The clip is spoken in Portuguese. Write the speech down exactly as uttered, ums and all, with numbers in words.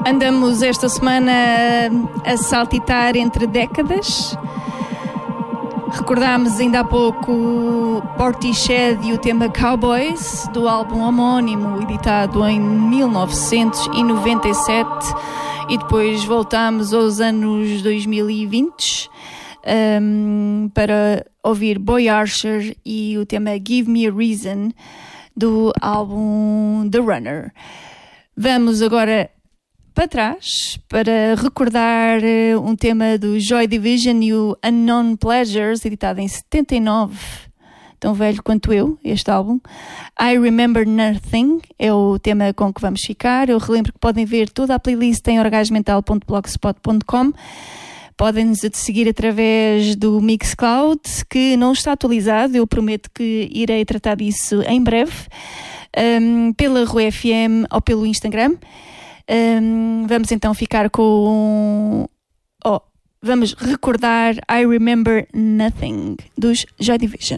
Andamos esta semana a saltitar entre décadas. Recordámos ainda há pouco Portishead e o tema Cowboys, do álbum homónimo, editado em mil novecentos e noventa e sete, e depois voltámos aos anos dois mil e vinte um, para ouvir Boy Archer e o tema Give Me a Reason, do álbum The Runner. Vamos agora para trás para recordar um tema do Joy Division e o Unknown Pleasures, editado em setenta e nove, tão velho quanto eu, este álbum. I Remember Nothing é o tema com que vamos ficar. Eu relembro que podem ver toda a playlist em orgasmental ponto blogspot ponto com. Podem-nos seguir através do Mixcloud, que não está atualizado, eu prometo que irei tratar disso em breve, um, pela Rua F M ou pelo Instagram. Um, vamos então ficar com... Oh, vamos recordar I Remember Nothing, dos Joy Division.